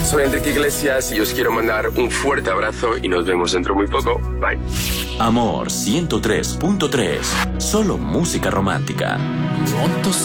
Soy Enrique Iglesias y os quiero mandar un fuerte abrazo y nos vemos dentro muy poco. Bye. Amor 103.3. Solo música romántica. You want to